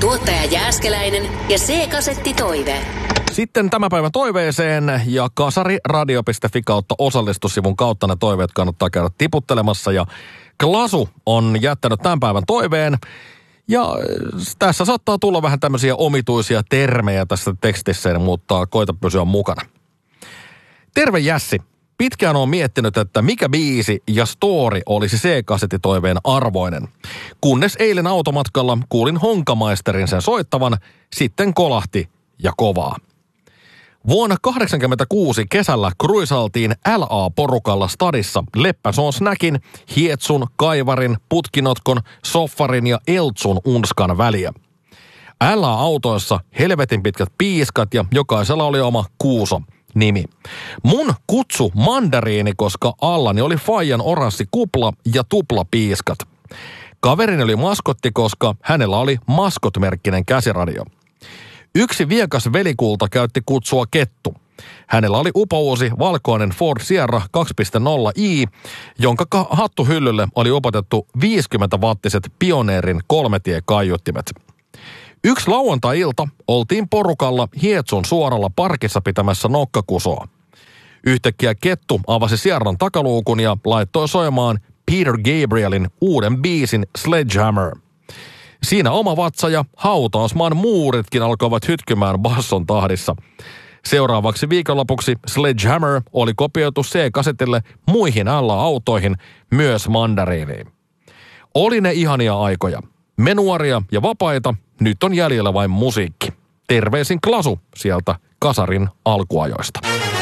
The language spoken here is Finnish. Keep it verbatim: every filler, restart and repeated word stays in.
Tuottaja Jääskeläinen ja C-kasetti Toive. Sitten tämän päivän toiveeseen ja kasariradio piste fi kautta osallistusivun kautta ne toiveet kannattaa käydä tiputtelemassa. Ja Klasu on jättänyt tämän päivän toiveen. Ja tässä saattaa tulla vähän tämmöisiä omituisia termejä tässä tekstissä, mutta koita pysyä mukana. Terve Jässi. Pitkään olen miettinyt, että mikä biisi ja story olisi C-kasettitoiveen arvoinen. Kunnes eilen automatkalla kuulin Honkamaisterin sen soittavan, sitten kolahti ja kovaa. Vuonna kahdeksankymmentäkuusi kesällä kruisaltiin L A-porukalla stadissa Leppäsoon Snäkin, Hietsun, Kaivarin, Putkinotkon, Soffarin ja Eltsun unskan väliä. L A-autoissa helvetin pitkät piiskat ja jokaisella oli oma Kuuso nimi. Mun kutsu mandariini, koska allani oli faijan oranssi kupla ja tuplapiiskat. Kaverini oli maskotti, koska hänellä oli maskotmerkkinen käsiradio. Yksi viekas velikulta käytti kutsua Kettu. Hänellä oli upouusi valkoinen Ford Sierra kaksi piste nolla i, jonka hattuhyllylle oli upotettu viisikymmentä wattiset Pioneerin kolmetiekaiuttimet. Yksi lauantai-ilta oltiin porukalla Hietsun suoralla parkissa pitämässä nokkakusoa. Yhtäkkiä Kettu avasi Sierran takaluukun ja laittoi soimaan Peter Gabrielin uuden biisin Sledgehammer. Siinä oma vatsa ja hautausmaan muuritkin alkoivat hytkymään basson tahdissa. Seuraavaksi viikonlopuksi Sledgehammer oli kopioitu C-kasetille muihin L A-autoihin, myös mandariiniin. Oli ne ihania aikoja. Me nuoria ja vapaita, nyt on jäljellä vain musiikki. Terveisin Klasu sieltä kasarin alkuajoista.